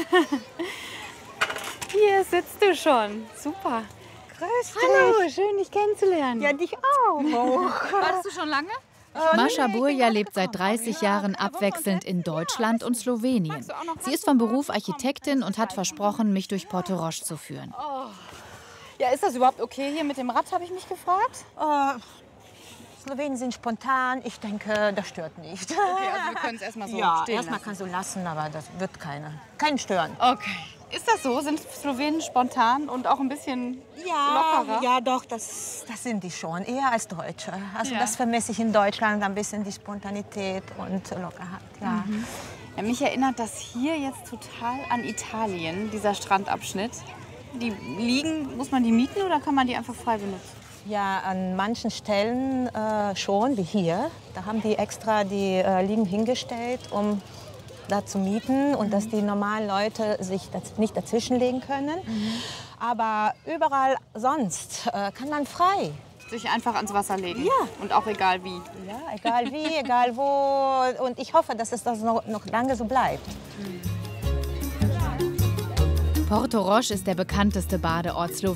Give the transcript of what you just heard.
Hier sitzt du schon. Super. Grüß dich. Hallo, schön dich kennenzulernen. Ja, dich auch. Wartest du schon lange? Mascha Burja lebt seit 30 Jahren abwechselnd in Deutschland und Slowenien. Sie ist vom Beruf Architektin und hat versprochen, mich durch Portorož zu führen. Ja, ist das überhaupt okay hier mit dem Rad, habe ich mich gefragt? Slowenen sind spontan. Ich denke, das stört nicht. Okay, also wir können es erstmal so Ja, stehen erstmal lassen. kannst du lassen, aber das wird keinen stören. Okay. Ist das so? Sind Slowenen spontan und auch ein bisschen lockerer? Ja, doch, das sind die schon. Eher als Deutsche. Also Ja. das vermisse ich in Deutschland, ein bisschen die Spontanität und Lockerheit. Ja. Ja, mich erinnert das hier jetzt total an Italien, dieser Strandabschnitt. Die Liegen, muss man die mieten oder kann man die einfach frei benutzen? Ja, an manchen Stellen schon, wie hier. Da haben die extra die Liegen hingestellt, um da zu mieten und dass die normalen Leute sich nicht dazwischenlegen können. Aber überall sonst kann man frei. Sich einfach ans Wasser legen? Ja. Und auch egal wie? Ja, egal wie, egal wo. Und ich hoffe, dass es das noch lange so bleibt. Portorož ist der bekannteste Badeort Sloweniens.